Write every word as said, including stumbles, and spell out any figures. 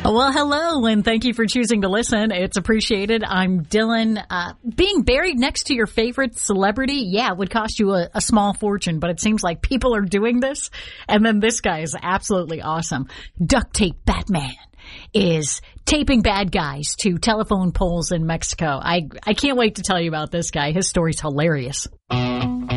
Well, hello, and thank you for choosing to listen. It's appreciated. I'm Dylan. Uh, being buried next to your favorite celebrity, yeah, it would cost you a, a small fortune, but it seems like people are doing this. And then this guy is absolutely awesome. Duct Tape Batman is taping bad guys to telephone poles in Mexico. I, I can't wait to tell you about this guy. His story's hilarious.